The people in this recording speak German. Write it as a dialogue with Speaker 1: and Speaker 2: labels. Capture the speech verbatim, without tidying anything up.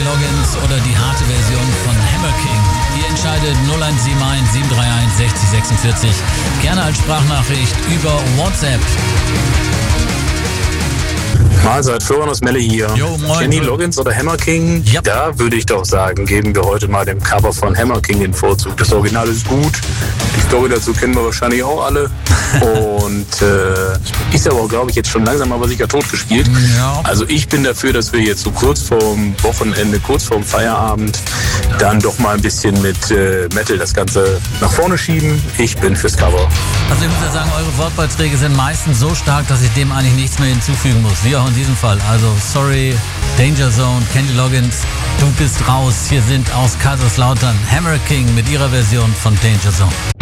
Speaker 1: Loggins oder die harte Version von Hammer King. Ihr entscheidet null eins sieben eins sieben drei eins sechzig sechsundvierzig. Gerne als Sprachnachricht über WhatsApp.
Speaker 2: Mahlzeit, Florian aus Melle hier.
Speaker 1: Jo, moin.
Speaker 2: Kenny Loggins oder Hammer King?
Speaker 1: Yep.
Speaker 2: Da würde ich doch sagen, geben wir heute mal dem Cover von Hammer King den Vorzug. Das Original ist gut. Die Story dazu kennen wir wahrscheinlich auch alle. Und äh, ist aber, glaube ich, jetzt schon langsam aber sicher totgespielt.
Speaker 1: Ja.
Speaker 2: Also ich bin dafür, dass wir jetzt so kurz vorm Wochenende, kurz vorm Feierabend, dann doch mal ein bisschen mit äh, Metal das Ganze nach vorne schieben. Ich bin fürs Cover.
Speaker 1: Also ich muss ja sagen, eure Wortbeiträge sind meistens so stark, dass ich dem eigentlich nichts mehr hinzufügen muss. Wie auch in diesem Fall. Also sorry, Danger Zone, Kenny Loggins, du bist raus. Hier sind aus Kaiserslautern Hammer King mit ihrer Version von Danger Zone.